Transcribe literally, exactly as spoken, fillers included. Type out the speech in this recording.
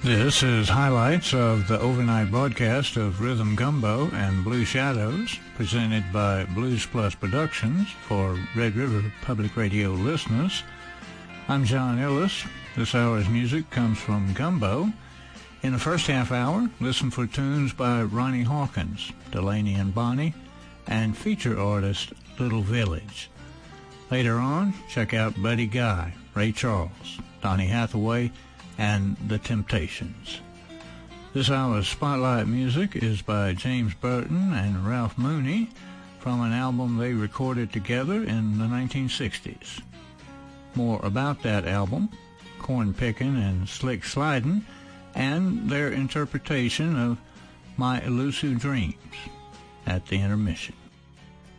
This is highlights of the overnight broadcast of Rhythm Gumbo and Blue Shadows, presented by Blues Plus Productions for Red River Public Radio listeners. I'm John Ellis. This hour's music comes from Gumbo. In the first half hour, listen for tunes by Ronnie Hawkins, Delaney and Bonnie, and feature artist Little Village. Later on, check out Buddy Guy, Ray Charles, Donny Hathaway, and The Temptations. This hour's spotlight music is by James Burton and Ralph Mooney from an album they recorded together in the nineteen sixties. More about that album, Corn Pickin' and Slick Slidin', and their interpretation of My Elusive Dreams at the intermission.